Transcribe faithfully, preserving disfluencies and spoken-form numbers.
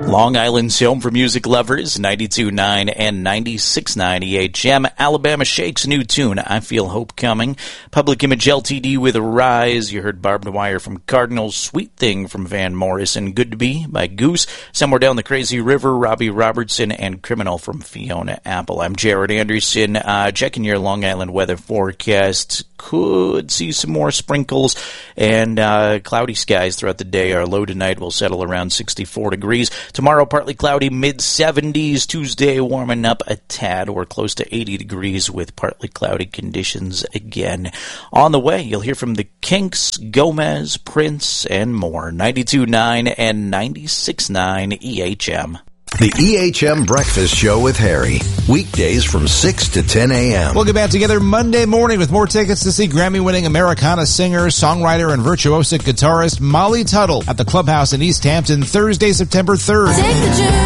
Long Island's home for music lovers, ninety-two point nine and ninety-six point nine E H M. Alabama Shake's new tune, I Feel Hope Coming. Public Image L T D with Rise. You heard Barbed Wire from Cardinals, Sweet Thing from Van Morrison, Good to Be by Goose. Somewhere Down the Crazy River, Robbie Robertson, and Criminal from Fiona Apple. I'm Jared Anderson, uh, checking your Long Island weather forecast. Could see some more sprinkles and uh, cloudy skies throughout the day. Our low tonight will settle around sixty-four degrees. Tomorrow, partly cloudy, mid seventies. Tuesday, warming up a tad or close to eighty degrees with partly cloudy conditions again. On the way, you'll hear from the Kinks, Gomez, Prince, and more. ninety-two point nine and ninety-six point nine E H M. The E H M Breakfast Show with Harry. Weekdays from six to ten a.m. We'll get back together Monday morning with more tickets to see Grammy-winning Americana singer, songwriter, and virtuosic guitarist Molly Tuttle at the Clubhouse in East Hampton Thursday, September third.